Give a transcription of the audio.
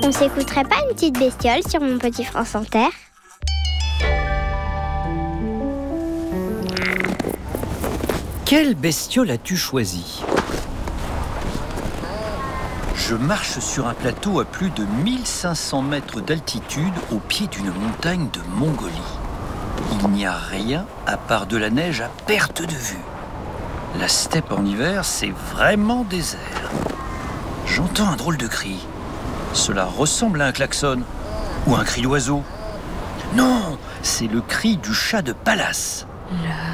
On s'écouterait pas une petite bestiole sur Mon Petit France Inter? Quelle bestiole as-tu choisi? Je marche sur un plateau à plus de 1500 mètres d'altitude au pied d'une montagne de Mongolie. Il n'y a rien à part de la neige à perte de vue. La steppe en hiver, c'est vraiment désert. J'entends un drôle de cri. Cela ressemble à un klaxon ou un cri d'oiseau. Non, c'est le cri du chat de Pallas. Là,